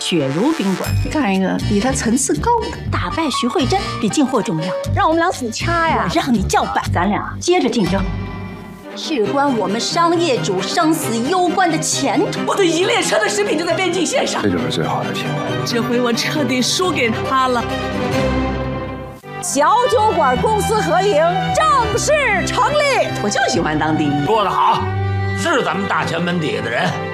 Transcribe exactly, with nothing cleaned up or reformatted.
雪如冰棍。干一个比他层次高的，打败徐慧珍比进货重要。让我们俩死掐呀！我让你叫板，咱俩接着竞争。 事关我们商业主生死攸关的前途，我的一列车的食品就在边境线上， 这就是最好的机会。 这回我彻底输给他了。 小酒馆公司合营正式成立， 我就喜欢当第一。 说得好，是咱们大前门底下的人。